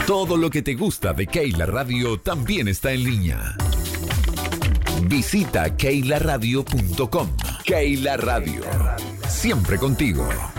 Todo lo que te gusta de Keila Radio también está en línea. Visita keilaradio.com. Keila Radio. Siempre contigo.